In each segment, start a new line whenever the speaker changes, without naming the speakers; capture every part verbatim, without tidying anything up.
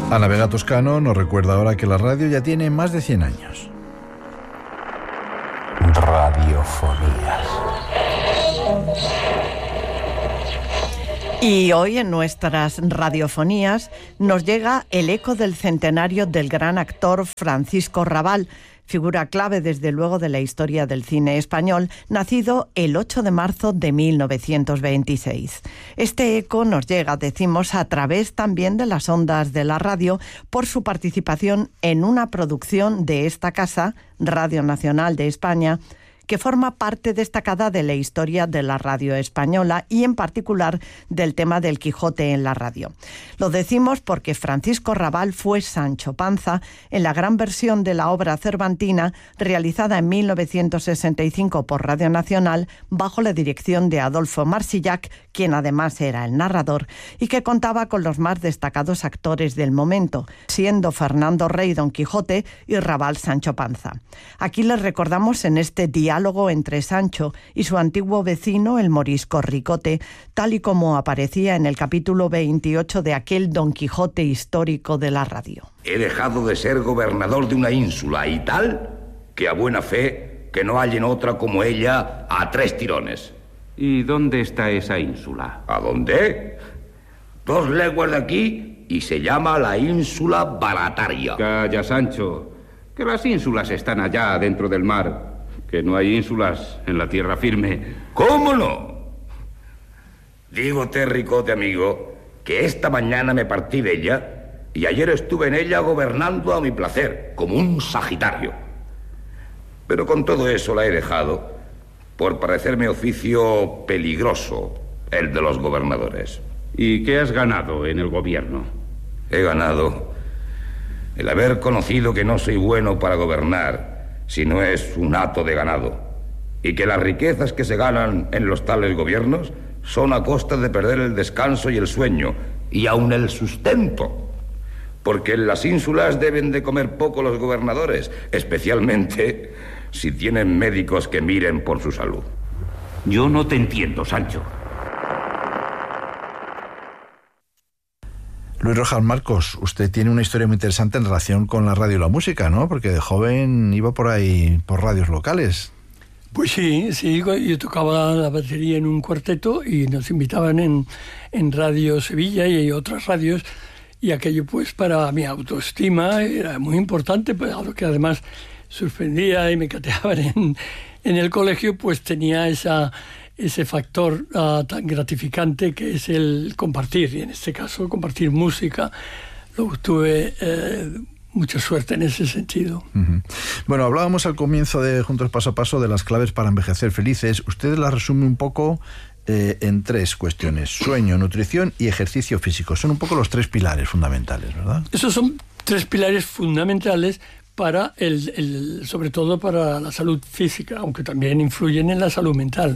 Ana Vega Toscano nos recuerda ahora que la radio ya tiene más de cien años.
Radiofonías.
Y hoy en nuestras radiofonías nos llega el eco del centenario del gran actor Francisco Rabal, figura clave desde luego de la historia del cine español, nacido el ocho de marzo de mil novecientos veintiséis. Este eco nos llega, decimos, a través también de las ondas de la radio por su participación en una producción de esta casa, Radio Nacional de España, que forma parte destacada de la historia de la radio española y en particular del tema del Quijote en la radio. Lo decimos porque Francisco Rabal fue Sancho Panza en la gran versión de la obra cervantina realizada en mil novecientos sesenta y cinco por Radio Nacional bajo la dirección de Adolfo Marsillac, quien además era el narrador, y que contaba con los más destacados actores del momento, siendo Fernando Rey Don Quijote y Rabal Sancho Panza. Aquí les recordamos en este diálogo entre Sancho y su antiguo vecino, el morisco Ricote, tal y como aparecía en el capítulo veintiocho de aquel Don Quijote histórico de la radio.
He dejado de ser gobernador de una ínsula y tal que a buena fe que no hallen otra como ella a tres tirones.
¿Y dónde está esa ínsula?
¿A dónde? Dos leguas de aquí y se llama la ínsula Barataria.
Calla, Sancho, que las ínsulas están allá dentro del mar, que no hay ínsulas en la tierra firme.
¿Cómo no? Dígote, Ricote, amigo, que esta mañana me partí de ella y ayer estuve en ella gobernando a mi placer, como un sagitario. Pero con todo eso la he dejado por parecerme oficio peligroso, el de los gobernadores.
¿Y qué has ganado en el gobierno?
He ganado el haber conocido que no soy bueno para gobernar, si no es un hato de ganado, y que las riquezas que se ganan en los tales gobiernos son a costa de perder el descanso y el sueño, y aun el sustento, porque en las ínsulas deben de comer poco los gobernadores, especialmente si tienen médicos que miren por su salud.
Yo no te entiendo, Sancho.
Luis Rojas Marcos, usted tiene una historia muy interesante en relación con la radio y la música, ¿no? Porque de joven iba por ahí, por radios locales.
Pues sí, sí, yo tocaba la batería en un cuarteto y nos invitaban en, en Radio Sevilla y otras radios, y aquello pues para mi autoestima era muy importante, pero que además suspendía y me cateaban en, en el colegio, pues tenía esa... ese factor uh, tan gratificante que es el compartir, y en este caso compartir música. Luego tuve eh, mucha suerte en ese sentido.
Uh-huh. Bueno, hablábamos al comienzo de Juntos Paso a Paso de las claves para envejecer felices. Usted las resume un poco eh, en tres cuestiones: sueño, nutrición y ejercicio físico. Son un poco los tres pilares fundamentales, ¿verdad?
Esos son tres pilares fundamentales para el, el, sobre todo para la salud física, aunque también influyen en la salud mental.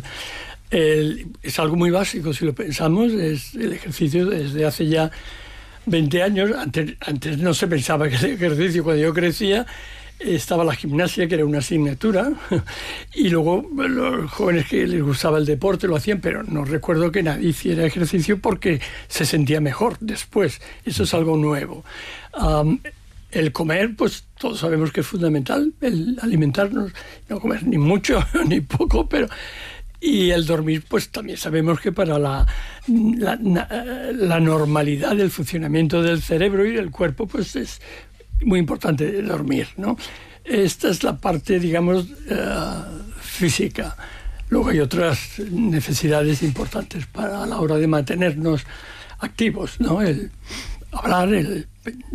El, es algo muy básico, si lo pensamos, es el ejercicio desde hace ya veinte años. Antes, antes no se pensaba que el ejercicio, cuando yo crecía, estaba la gimnasia, que era una asignatura, y luego los jóvenes que les gustaba el deporte lo hacían, pero no recuerdo que nadie hiciera ejercicio porque se sentía mejor después. Eso es algo nuevo. Um, el comer, pues todos sabemos que es fundamental, el alimentarnos, no comer ni mucho ni poco, pero... Y el dormir, pues también sabemos que para la, la, la normalidad del funcionamiento del cerebro y del cuerpo, pues es muy importante dormir, ¿no? Esta es la parte, digamos, uh, física. Luego hay otras necesidades importantes para la hora de mantenernos activos, ¿no? El hablar, el,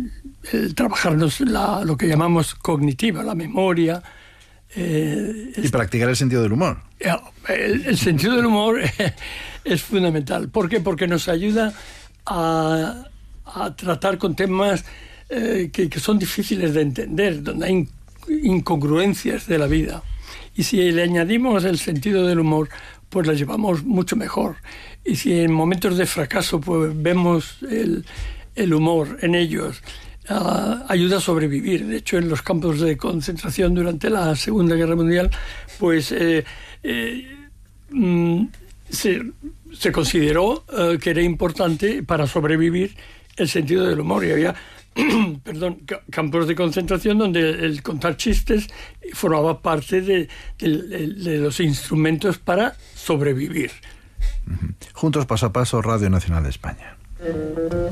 el trabajarnos la, lo que llamamos cognitiva, la memoria.
Eh, y practicar el sentido del humor.
El, el sentido del humor es fundamental. ¿Por qué? Porque nos ayuda a, a tratar con temas eh, que, que son difíciles de entender, donde hay incongruencias de la vida. Y si le añadimos el sentido del humor, pues la llevamos mucho mejor. Y si en momentos de fracaso pues vemos el, el humor en ellos, Uh, ayuda a sobrevivir. De hecho, en los campos de concentración durante la Segunda Guerra Mundial, pues eh, eh, mm, se, se consideró uh, que era importante para sobrevivir el sentido del humor. Y había perdón, campos de concentración donde el contar chistes formaba parte de, de, de los instrumentos para sobrevivir.
Juntos paso a paso, Radio Nacional de España.